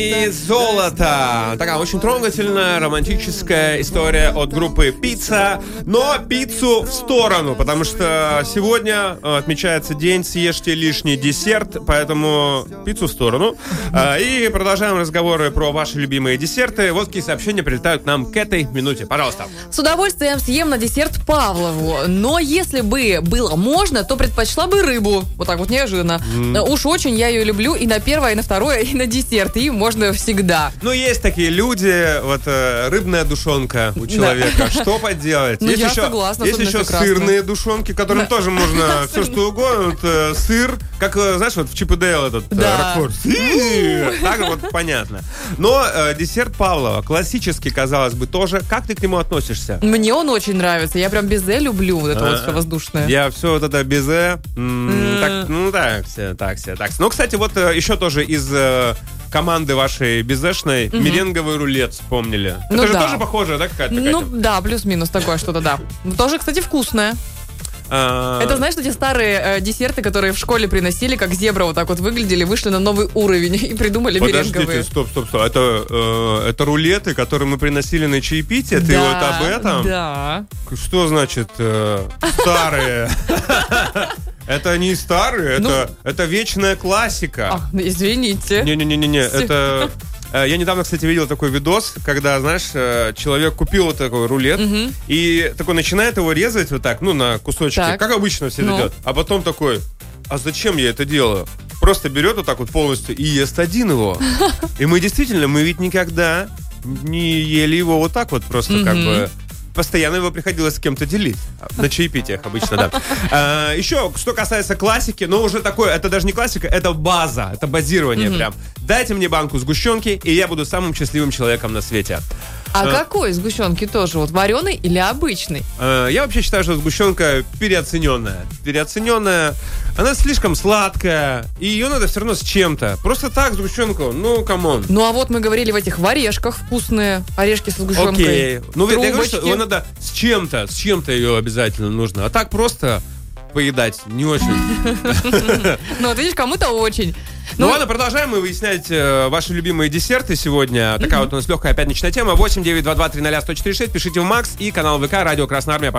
И золото. Такая очень трогательная, романтическая история от группы Pizza. Но пиццу в сторону, потому что сегодня отмечается день «Съешьте лишний десерт», поэтому пиццу в сторону. И продолжаем разговоры про ваши любимые десерты. Вот какие сообщения прилетают к нам к этой минуте. Пожалуйста. С удовольствием съем на десерт Павлову. Но если бы было можно, то предпочла бы рыбу. Вот так вот неожиданно. Уж очень я ее люблю и на первое, и на второе, и на десерт. И можно всегда. Ну, есть такие люди, вот рыбная душонка у человека. Да. Что поделать? Ну, есть я еще, согласна. Есть еще сырные душонки, которым тоже можно все что угодно. Вот, сыр, как, знаешь, вот в Чип и Дейл этот Рокфорд. Так вот понятно. Но десерт Павлова, классический, казалось бы, тоже. Как ты к нему относишься? Мне он очень нравится. Я прям безе люблю, вот это вот все воздушное. Я все вот это безе. Так все. Ну, кстати, вот еще тоже из команды вашей безешной меренговый рулет вспомнили. Ну, это же тоже похоже, да, какая-то? Ну, да, плюс-минус такое что-то, да. Тоже, кстати, вкусное. Это, знаешь, эти старые десерты, которые в школе приносили, как зебра вот так вот выглядели, вышли на новый уровень и придумали меренговые. Стоп. Это рулеты, которые мы приносили на чаепитие? Ты вот об этом? Да. Что значит старые? Это не старые, это вечная классика. Извините. Не-не-не, это... Я недавно, кстати, видел такой видос, когда, знаешь, человек купил вот такой рулет и такой начинает его резать вот так, ну, на кусочки, как обычно все делают. А потом такой, а зачем я это делаю? Просто берет вот так вот полностью и ест один его. И мы действительно, мы ведь никогда не ели его вот так вот просто как бы... Постоянно его приходилось с кем-то делить. На чаепитиях обычно, да. Еще, что касается классики, но уже такое, это даже не классика, это база, это базирование прям. Дайте мне банку сгущенки, и я буду самым счастливым человеком на свете. А какой сгущенки тоже? Вот вареный или обычный? Я вообще считаю, что сгущенка переоцененная. Она слишком сладкая, и ее надо все равно с чем-то. Просто так сгущенку, ну, камон. Ну, а вот мы говорили в этих орешках вкусные. Орешки со сгущенкой. Окей. Ну, я говорю, что ее надо с чем-то ее обязательно нужно. А так просто поедать не очень. Ну, вот видишь, кому-то очень. Ну ладно, продолжаем мы выяснять ваши любимые десерты сегодня. Такая вот у нас легкая пятничная тема. 8-922-300-146. Пишите в Макс и канал ВК Радио Красная Армия.